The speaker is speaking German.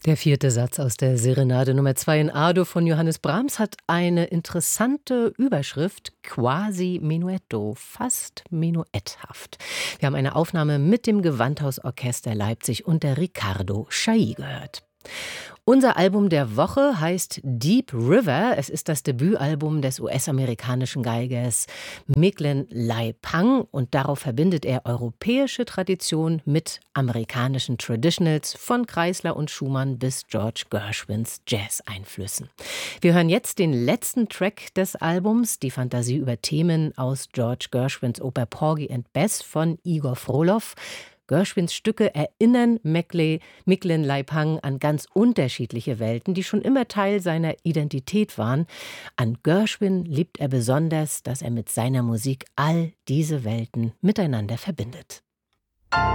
Der vierte Satz aus der Serenade Nummer 2 in A-Dur von Johannes Brahms hat eine interessante Überschrift, quasi Menuetto, fast menuetthaft. Wir haben eine Aufnahme mit dem Gewandhausorchester Leipzig unter Riccardo Chailly gehört. Unser Album der Woche heißt Deep River. Es ist das Debütalbum des US-amerikanischen Geigers Miglen Lai-Pang und darauf verbindet er europäische Tradition mit amerikanischen Traditionals von Kreisler und Schumann bis George Gershwins Jazz-Einflüssen. Wir hören jetzt den letzten Track des Albums, die Fantasie über Themen aus George Gershwins Oper Porgy and Bess von Igor Frolow. Gershwins Stücke erinnern Miglen Lai-Pang an ganz unterschiedliche Welten, die schon immer Teil seiner Identität waren. An Gershwin liebt er besonders, dass er mit seiner Musik all diese Welten miteinander verbindet.